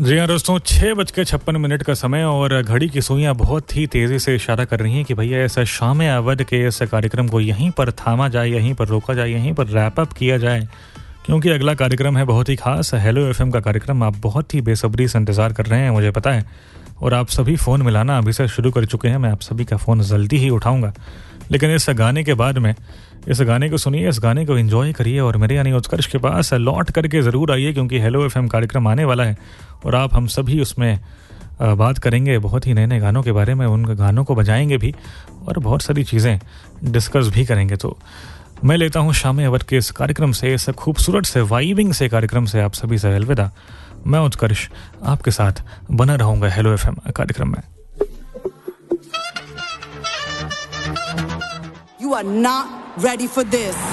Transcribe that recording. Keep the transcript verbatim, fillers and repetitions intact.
जी हाँ दोस्तों, छः बज के छप्पन मिनट का समय और घड़ी की सुइयाँ बहुत ही तेज़ी से इशारा कर रही हैं कि भैया ऐसा शाम अवध के इस कार्यक्रम को यहीं पर थामा जाए, यहीं पर रोका जाए, यहीं पर रैप अप किया जाए, क्योंकि अगला कार्यक्रम है बहुत ही खास। हेलो एफएम का कार्यक्रम आप बहुत ही बेसब्री से इंतज़ार कर रहे हैं, मुझे पता है, और आप सभी फ़ोन मिलाना अभी से शुरू कर चुके हैं। मैं आप सभी का फ़ोन जल्दी ही उठाऊँगा, लेकिन इस गाने के बाद में इस गाने को सुनिए, इस गाने को एंजॉय करिए और मेरे यानी उत्कर्ष के पास लौट करके ज़रूर आइए, क्योंकि हेलो एफएम कार्यक्रम आने वाला है और आप हम सभी उसमें बात करेंगे बहुत ही नए नए गानों के बारे में, उन गानों को बजाएंगे भी और बहुत सारी चीज़ें डिस्कस भी करेंगे। तो मैं लेता हूँ शाम अवध के इस कार्यक्रम से, इस खूबसूरत से वाइबिंग से कार्यक्रम से आप सभी से अलविदा। मैं उत्कर्ष आपके साथ बना रहूँगा हेलो एफएम कार्यक्रम में। You are not ready for this.